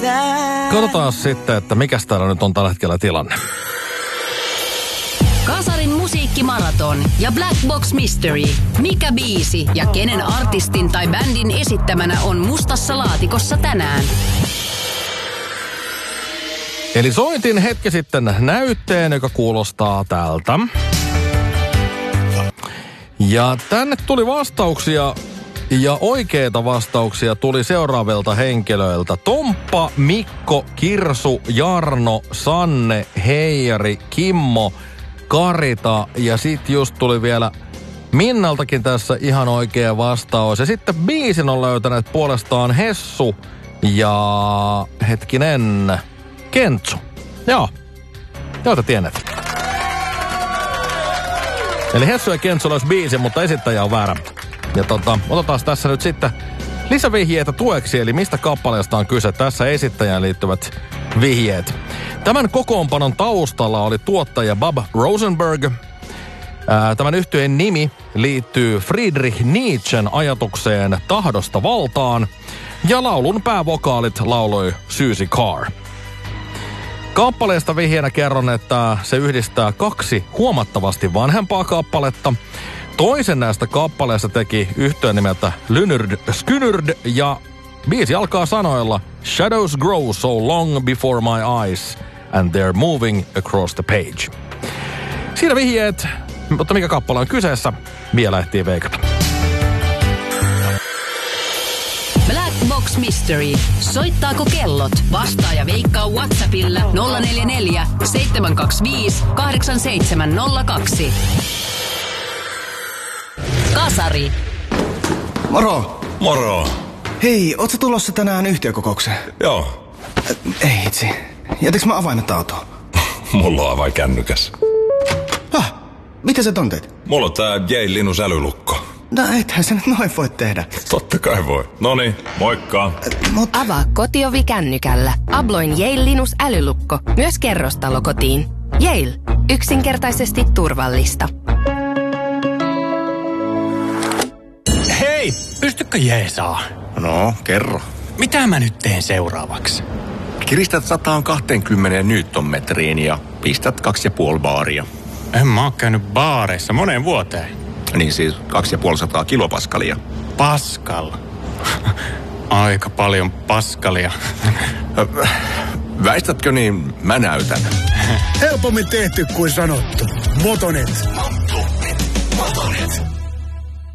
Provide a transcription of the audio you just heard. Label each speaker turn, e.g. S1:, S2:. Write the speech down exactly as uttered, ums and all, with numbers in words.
S1: Katsotaan sitten, että mikäs täällä nyt on tällä hetkellä tilanne.
S2: Kasarin musiikkimaraton ja Black Box Mystery. Mikä biisi ja kenen artistin tai bändin esittämänä on mustassa laatikossa tänään?
S1: Eli soitin hetki sitten näytteen, joka kuulostaa tältä. Ja tänne tuli vastauksia, ja oikeita vastauksia tuli seuraavilta henkilöiltä. Tomppa, Mikko, Kirsu, Jarno, Sanne, Heijari, Kimmo, Karita ja sit just tuli vielä Minnaltakin tässä ihan oikea vastaus. Ja sitten biisin on löytäneet puolestaan Hessu ja hetkinen, Kentsu. Joo, joita tiennet. Eli Hessu ja Kentsu olisi biisin, mutta esittäjä on väärä. Ja tota, otetaan tässä nyt sitten lisävihjeitä tueksi, eli mistä kappaleesta on kyse. Tässä esittäjään liittyvät vihjeet. Tämän kokoonpanon taustalla oli tuottaja Bob Rosenberg. Ää, tämän yhtyeen nimi liittyy Friedrich Nietzschen ajatukseen tahdosta valtaan, ja laulun päävokaalit lauloi Susie Carr. Kappaleesta vihjeenä kerron, että se yhdistää kaksi huomattavasti vanhempaa kappaletta. Toisen näistä kappaleista teki yhtyeen nimeltä Lynyrd Skynyrd, ja biisi alkaa sanoilla Shadows grow so long before my eyes, and they're moving across the page. Siinä vihjeet, mutta mikä kappale on kyseessä, vielä ehtii veikata.
S2: Black Box Mystery. Soittaako kellot? Vastaa ja veikkaa WhatsAppilla nolla neljä neljä, seitsemän kaksi viisi, kahdeksan seitsemän nolla kaksi. Kasari.
S3: Moro.
S4: Moro.
S3: Hei, ootko tulossa tänään yhtiökokoukseen?
S4: Joo.
S3: Äh, ei itse. Jätäks mä avaimet autoon?
S4: Mulla on avain kännykäs.
S3: Häh? Mitä sä tonteet?
S4: Mulla on tää J. Linus älylukko.
S3: No ethän sä nyt noin voi tehdä.
S4: Totta kai voi. Noniin, moikka.
S3: Äh, mut...
S5: Avaa kotiovi kännykällä. Abloin Yale Linus älylukko. Myös kerrostalokotiin. Yale. Yksinkertaisesti turvallista.
S6: Hei, pystykö jeesaa?
S3: No, kerro.
S6: Mitä mä nyt teen seuraavaksi?
S7: Kiristät sata kaksikymmentä newtonmetriin ja pistät kaksi ja puoli baaria.
S6: En mä oo käynyt baareissa moneen vuoteen.
S7: Niin siis kaksi ja puoli sataa kilopaskalia.
S6: Paskal. Aika paljon paskalia.
S7: Väistätkö niin, mä näytän.
S8: Helpommin tehty kuin sanottu. Motonet.